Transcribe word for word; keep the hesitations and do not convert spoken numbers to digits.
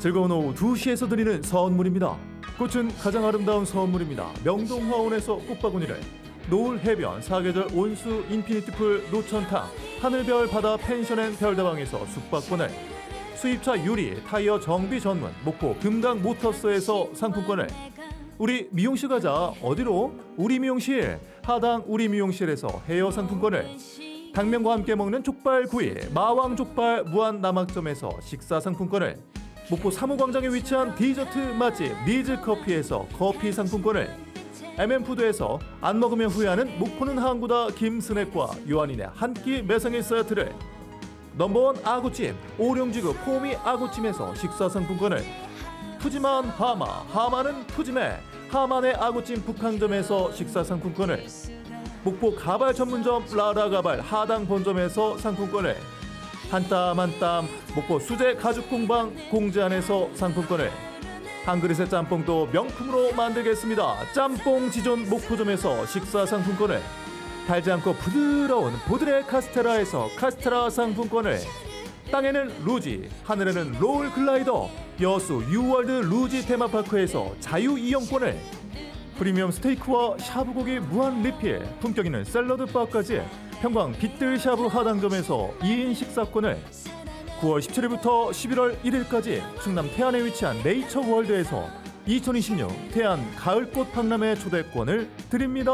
즐거운 오후 두 시에서 드리는 선물입니다. 꽃은 가장 아름다운 선물입니다. 명동화원에서 꽃바구니를, 노을 해변 사계절 온수 인피니티풀 노천탕, 하늘별 바다 펜션앤 별다방에서 숙박권을, 수입차 유리 타이어 정비 전문 목포 금강 모터스에서 상품권을, 우리 미용실 가자 어디로? 우리 미용실 하당 우리 미용실에서 헤어 상품권을, 당면과 함께 먹는 족발구이 마왕족발 무한남악점에서 식사 상품권을, 목포 사무광장에 위치한 디저트 맛집 니즈커피에서 커피 상품권을, 엠엠푸드에서 안 먹으면 후회하는 목포는 항구다 김스낵과 요한인의 한 끼 매상의 세트를, 넘버원 아구찜 오룡지구 포미 아구찜에서 식사 상품권을, 푸짐한 하마 하마는 푸짐해 하만의 아구찜 북항점에서 식사 상품권을, 목포 가발 전문점 라라가발 하당 본점에서 상품권을, 한 땀 한 땀 목포 수제 가죽 공방 공제안에서 상품권을, 한 그릇의 짬뽕도 명품으로 만들겠습니다. 짬뽕 지존 목포점에서 식사 상품권을, 달지 않고 부드러운 보드레 카스테라에서 카스테라 상품권을, 땅에는 루지 하늘에는 롤 글라이더 여수 유월드 루지 테마파크에서 자유 이용권을, 프리미엄 스테이크와 샤브고기 무한 리필 품격 있는 샐러드 바까지 평광 빗들 샤브 하당점에서 이 인 식사권을, 구월 십칠일부터 십일월 일일까지 충남 태안에 위치한 네이처 월드에서 이천이십육 태안 가을꽃 박람회 초대권을 드립니다.